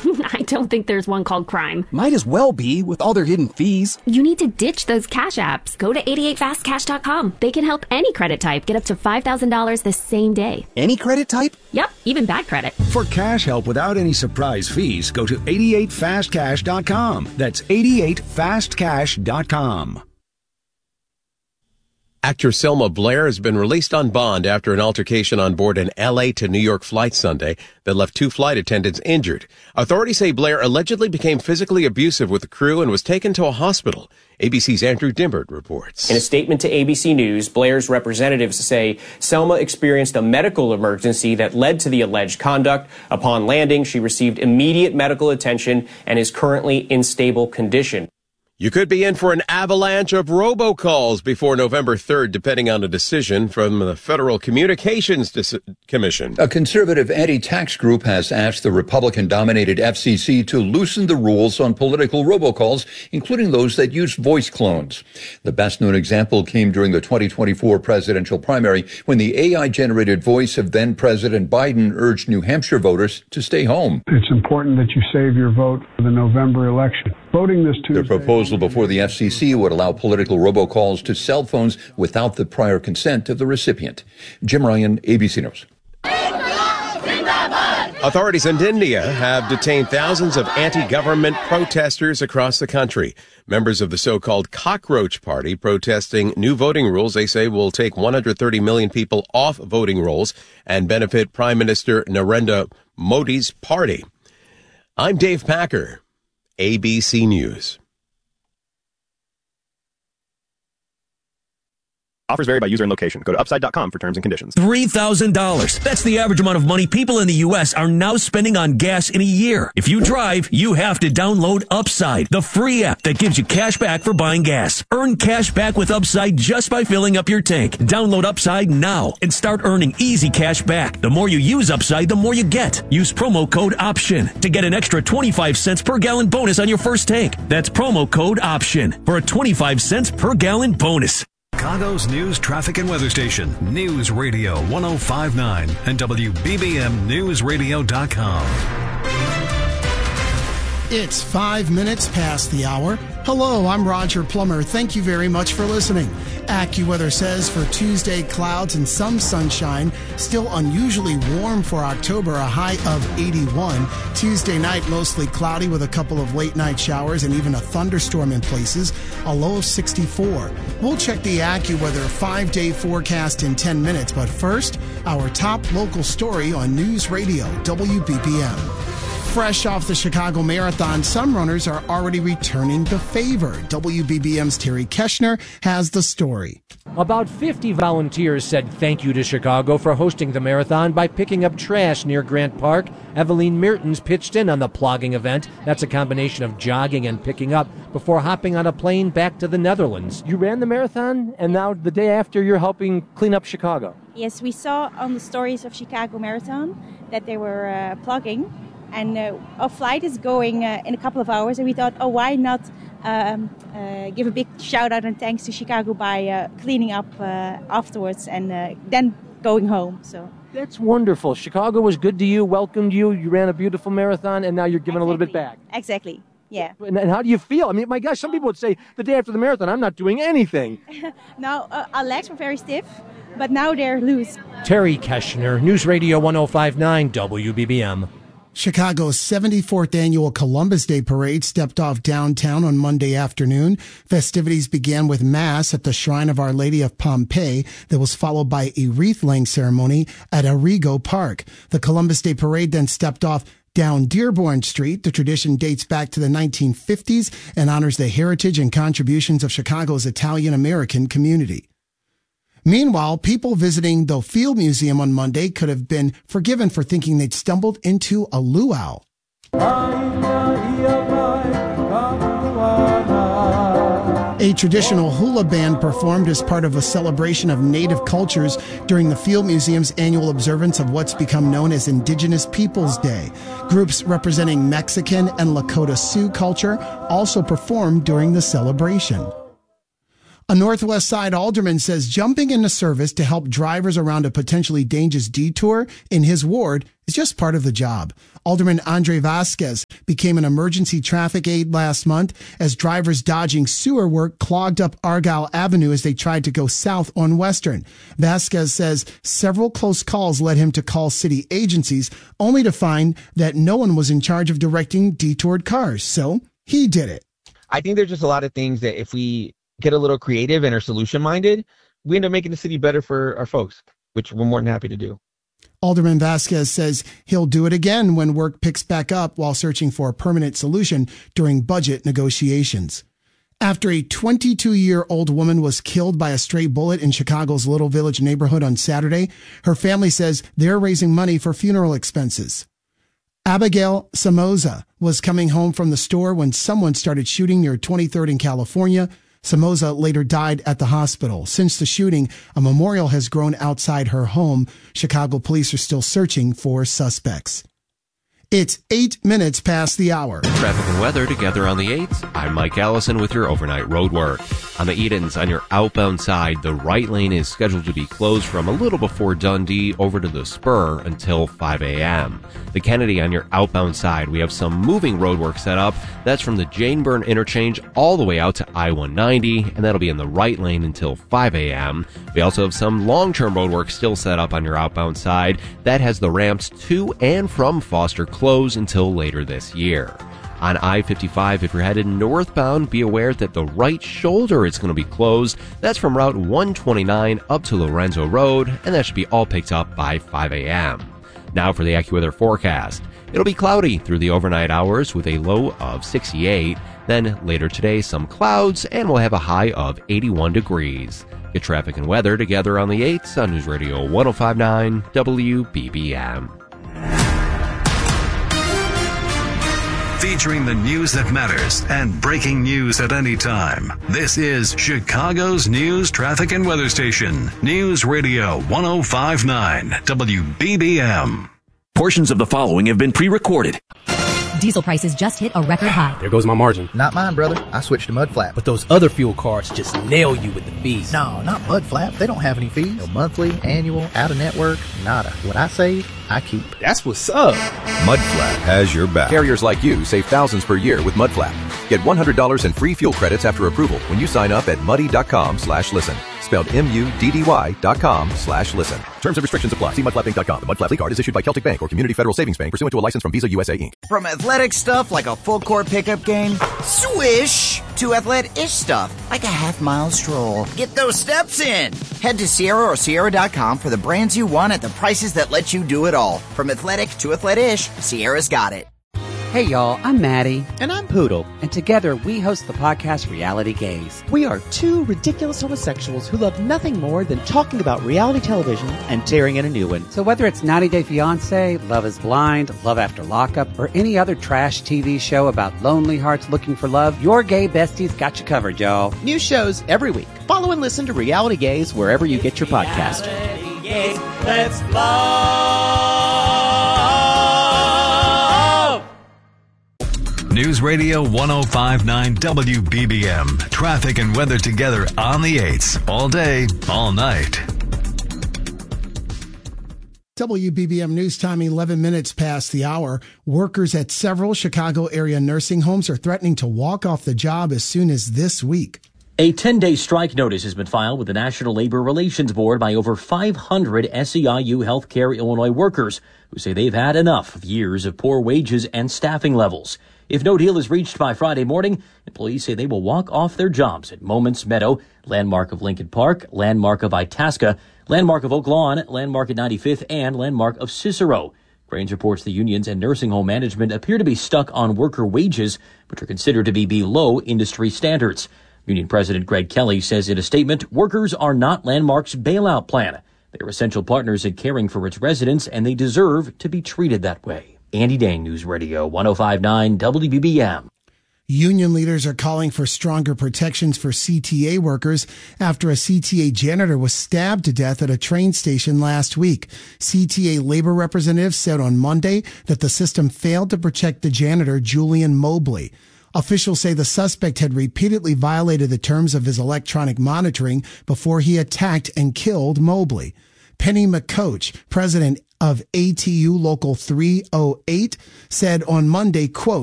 I don't think there's one called crime. Might as well be, with all their hidden fees. You need to ditch those cash apps. Go to 88fastcash.com. They can help any credit type get up to $5,000 the same day. Any credit type? Yep, even bad credit. For cash help without any surprise fees, go to 88fastcash.com. That's 88fastcash.com. Actor Selma Blair has been released on bond after an altercation on board an L.A. to New York flight Sunday that left 2 flight attendants injured. Authorities say Blair allegedly became physically abusive with the crew and was taken to a hospital. ABC's Andrew Dimbert reports. In a statement to ABC News, Blair's representatives say Selma experienced a medical emergency that led to the alleged conduct. Upon landing, she received immediate medical attention and is currently in stable condition. You could be in for an avalanche of robocalls before November 3rd, depending on a decision from the Federal Communications Commission. A conservative anti-tax group has asked the Republican-dominated FCC to loosen the rules on political robocalls, including those that use voice clones. The best-known example came during the 2024 presidential primary when the AI-generated voice of then-President Biden urged New Hampshire voters to stay home. It's important that you save your vote for the November election. Voting this Tuesday. The proposal before the FCC would allow political robocalls to cell phones without the prior consent of the recipient. Jim Ryan, ABC News. Authorities in India have detained thousands of anti-government protesters across the country. Members of the so-called Cockroach Party protesting new voting rules they say will take 130 million people off voting rolls and benefit Prime Minister Narendra Modi's party. I'm Dave Packer, ABC News. Offers vary by user and location. Go to upside.com for terms and conditions. $3,000. That's the average amount of money people in the U.S. are now spending on gas in a year. If you drive, you have to download Upside, the free app that gives you cash back for buying gas. Earn cash back with Upside just by filling up your tank. Download Upside now and start earning easy cash back. The more you use Upside, the more you get. Use promo code OPTION to get an extra 25 cents per gallon bonus on your first tank. That's promo code OPTION for a 25 cents per gallon bonus. Chicago's news, traffic, and weather station, News Radio 105.9 and WBBMNewsRadio.com. It's 5 minutes past the hour. Hello, I'm Roger Plummer. Thank you very much for listening. AccuWeather says for Tuesday, clouds and some sunshine. Still unusually warm for October, a high of 81. Tuesday night, mostly cloudy with a couple of late night showers and even a thunderstorm in places, a low of 64. We'll check the AccuWeather 5-day forecast in 10 minutes, but first, our top local story on News Radio WBBM. Fresh off the Chicago Marathon, some runners are already returning the favor. WBBM's Terry Keshner has the story. About 50 volunteers said thank you to Chicago for hosting the marathon by picking up trash near Grant Park. Evelyn Mertens pitched in on the plogging event. That's a combination of jogging and picking up before hopping on a plane back to the Netherlands. You ran the marathon, and now the day after you're helping clean up Chicago. Yes, we saw on the stories of Chicago Marathon that they were plogging. And our flight is going in a couple of hours, and we thought, why not give a big shout out and thanks to Chicago by cleaning up afterwards and then going home. So that's wonderful. Chicago was good to you, welcomed you. You ran a beautiful marathon, and now you're giving a little bit back. Exactly. Yeah. And how do you feel? I mean, my gosh, some people would say the day after the marathon, I'm not doing anything. No, our legs were very stiff, but now they're loose. Terry Keshner, News Radio 105.9 WBBM. Chicago's 74th annual Columbus Day Parade stepped off downtown on Monday afternoon. Festivities began with Mass at the Shrine of Our Lady of Pompeii that was followed by a wreath-laying ceremony at Arrigo Park. The Columbus Day Parade then stepped off down Dearborn Street. The tradition dates back to the 1950s and honors the heritage and contributions of Chicago's Italian-American community. Meanwhile, people visiting the Field Museum on Monday could have been forgiven for thinking they'd stumbled into a luau. A traditional hula band performed as part of a celebration of native cultures during the Field Museum's annual observance of what's become known as Indigenous Peoples Day. Groups representing Mexican and Lakota Sioux culture also performed during the celebration. A Northwest Side alderman says jumping into service to help drivers around a potentially dangerous detour in his ward It's just part of the job. Alderman Andre Vasquez became an emergency traffic aide last month as drivers dodging sewer work clogged up Argyle Avenue as they tried to go south on Western. Vasquez says several close calls led him to call city agencies, only to find that no one was in charge of directing detoured cars. So he did it. I think there's just a lot of things that if we get a little creative and are solution-minded, we end up making the city better for our folks, which we're more than happy to do. Alderman Vasquez says he'll do it again when work picks back up while searching for a permanent solution during budget negotiations. After a 22-year-old woman was killed by a stray bullet in Chicago's Little Village neighborhood on Saturday, her family says they're raising money for funeral expenses. Abigail Somoza was coming home from the store when someone started shooting near 23rd in California. Somoza later died at the hospital. Since the shooting, a memorial has grown outside her home. Chicago police are still searching for suspects. It's 8 minutes past the hour. Traffic and weather together on the 8s. I'm Mike Allison with your overnight road work. On the Edens, on your outbound side, the right lane is scheduled to be closed from a little before Dundee over to the Spur until 5 a.m. The Kennedy on your outbound side, we have some moving road work set up. That's from the Jane Byrne interchange all the way out to I-190, and that'll be in the right lane until 5 a.m. We also have some long-term road work still set up on your outbound side. That has the ramps to and from Foster closed until later this year. On I-55, if you're headed northbound, be aware that the right shoulder is going to be closed. That's from Route 129 up to Lorenzo Road, and that should be all picked up by 5 a.m. Now for the AccuWeather forecast. It'll be cloudy through the overnight hours with a low of 68. Then later today, some clouds, and we'll have a high of 81 degrees. Get traffic and weather together on the 8s on News Radio 105.9 WBBM. Featuring the news that matters and breaking news at any time. This is Chicago's news, traffic, and weather station. News Radio 105.9 WBBM. Portions of the following have been pre-recorded. Diesel prices just hit a record high. There goes my margin. Not mine, brother. I switched to Mudflap. But those other fuel cards just nail you with the fees. No, not Mudflap. They don't have any fees. No monthly, annual, out-of-network, nada. What I save, I keep. That's what's up. Mudflap has your back. Carriers like you save thousands per year with Mudflap. Get $100 in free fuel credits after approval when you sign up at muddy.com/listen. Spelled MUDDY.com/listen. Terms and restrictions apply. See mudflappinc.com. The Mudflap card is issued by Celtic Bank or Community Federal Savings Bank pursuant to a license from Visa USA Inc. From athletic stuff like a full court pickup game, swish, to athlete-ish stuff like a half-mile stroll. Get those steps in. Head to Sierra or Sierra.com for the brands you want at the prices that let you do it all. From athletic to athlete-ish, Sierra's got it. Hey y'all, I'm Maddie. And I'm Poodle. And together we host the podcast Reality Gaze. We are two ridiculous homosexuals who love nothing more than talking about reality television and tearing in a new one. So whether it's 90 Day Fiancé, Love is Blind, Love After Lockup, or any other trash TV show about lonely hearts looking for love, your gay besties got you covered, y'all. New shows every week. Follow and listen to Reality Gaze wherever you get your podcast. Reality Gaze, let's love. News Radio 105.9 WBBM. Traffic and weather together on the 8s. All day, all night. WBBM News time, 11 minutes past the hour. Workers at several Chicago area nursing homes are threatening to walk off the job as soon as this week. A 10-day strike notice has been filed with the National Labor Relations Board by over 500 SEIU Healthcare Illinois workers who say they've had enough of years of poor wages and staffing levels. If no deal is reached by Friday morning, employees say they will walk off their jobs at Moments Meadow, Landmark of Lincoln Park, Landmark of Itasca, Landmark of Oak Lawn, Landmark at 95th, and Landmark of Cicero. Cranes reports the unions and nursing home management appear to be stuck on worker wages, which are considered to be below industry standards. Union President Greg Kelly says in a statement, workers are not Landmark's bailout plan. They are essential partners in caring for its residents, and they deserve to be treated that way. Andy Dang, News Radio 105.9 WBBM. Union leaders are calling for stronger protections for CTA workers after a CTA janitor was stabbed to death at a train station last week. CTA labor representatives said on Monday that the system failed to protect the janitor, Julian Mobley. Officials say the suspect had repeatedly violated the terms of his electronic monitoring before he attacked and killed Mobley. Penny McCoach, president of ATU Local 308, said on Monday, quote,